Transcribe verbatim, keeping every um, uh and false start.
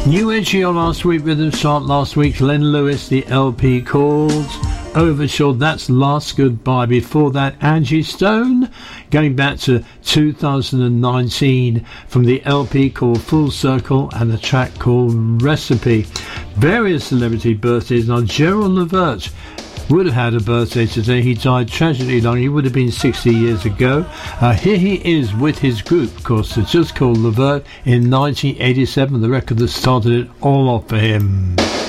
New entry on last week, Rhythm Chart last week, Glenn Lewis, the L P called Overshaw, that's Last Goodbye. Before that, Angie Stone, going back to two thousand nineteen from the L P called Full Circle and a track called Recipe. Various celebrity birthdays. Now, Gerald Levert would have had a birthday today. He died tragically young. He would have been sixty years ago. Uh, here he is with his group, of course. It's just called Levert in nineteen eighty-seven, the record that started it all off for him.